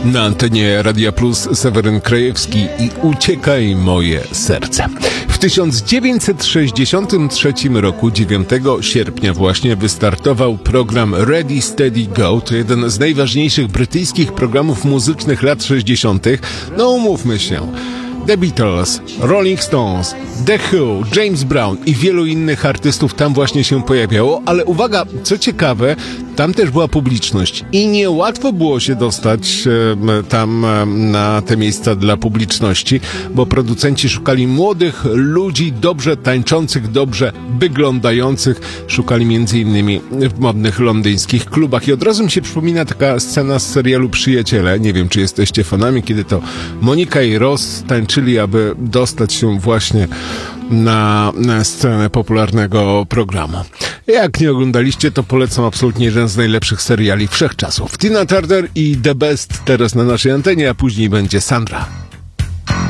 Na antenie Radia Plus Seweryn Krajewski i Uciekaj moje serce. W 1963 roku, 9 sierpnia właśnie, wystartował program Ready, Steady, Go. To jeden z najważniejszych brytyjskich programów muzycznych lat 60. No umówmy się. The Beatles, Rolling Stones, The Who, James Brown i wielu innych artystów tam właśnie się pojawiało, ale uwaga, co ciekawe, tam też była publiczność i niełatwo było się dostać tam na te miejsca dla publiczności, bo producenci szukali młodych ludzi, dobrze tańczących, dobrze wyglądających, szukali między innymi w modnych londyńskich klubach i od razu mi się przypomina taka scena z serialu Przyjaciele, nie wiem czy jesteście fanami, kiedy to Monika i Ross tańczyli, aby dostać się właśnie na scenę popularnego programu. Jak nie oglądaliście, to polecam absolutnie jeden z najlepszych seriali wszechczasów. Tina Turner i The Best teraz na naszej antenie, a później będzie Sandra.